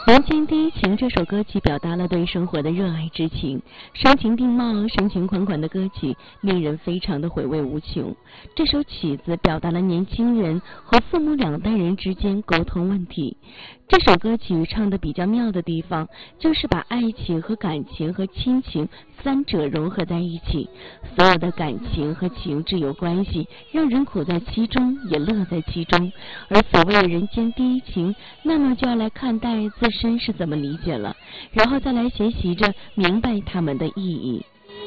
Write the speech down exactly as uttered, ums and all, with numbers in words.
人间第一情这首歌曲表达了对生活的热爱之情，声情并茂、深情款款的歌曲令人非常的回味无穷。这首曲子表达了年轻人和父母两代人之间沟通问题。这首歌曲唱的比较妙的地方，就是把爱情和感情和亲情三者融合在一起，所有的感情和情挚有关系，让人苦在其中也乐在其中。而所谓的人间第一情，那么就要来看待自身是怎么理解了，然后再来学习着明白它们的意义。